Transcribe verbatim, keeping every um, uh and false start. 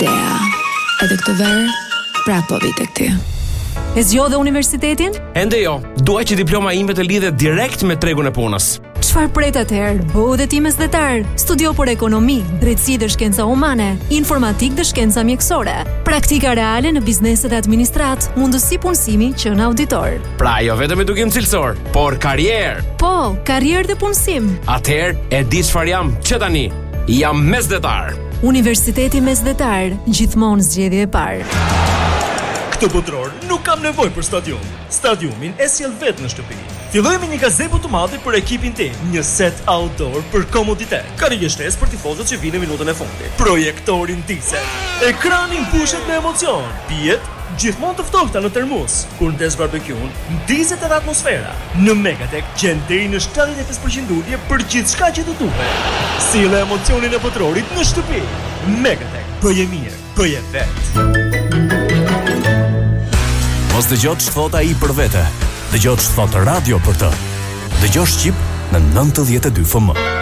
Dea. Edhe këtë verë, prapë po vi tek ty. E zgjodhe universitetin? Ende jo, dua që diploma ime të lidhet direkt me tregun e punës. Çfarë pret atëherë? Bëu dhe ti mesdhetar. Studio për ekonomi, drejtësi dhe shkenca humane, informatik dhe shkenca mjekësore, praktika reale në bizneset e administrat, mundësi punësimi që në auditor. Pra jo vetëm edukim cilësor, por karrierë. Po, karrierë dhe punësim. Atëherë e di çfarë jam, që tani jam mesdhetar. Universiteti Mesdhetar, gjithmonë zgjedhje e parë. Këtë botror nuk kam nevojë për stadium. Stadiumin e sjell vetë në shtëpi. Filloj me një gazebo të madhe për ekipin tim, një set outdoor për komoditet. Ka një shtesë për tifozët që vinë në minutën e fundit. Projektorin ndiset. Ekrani mbushet me emocion. Pijet gjithmonë të ftohta në termos. Kur ndes barbekun, ndiset edhe atmosfera. Në Megatek gjen deri në shtatëdhjetë e pesë përqind ulje për gjithçka që të duhet. Sille emocionin e botrorit në shtëpi. Megatek, bëje mirë, bëje vetë. Mos dëgjoj ç'thot ai për vete. Dëgjoj ç'thot radio për të. Dëgjoj Shqip në nëntëdhjetë e dy F M.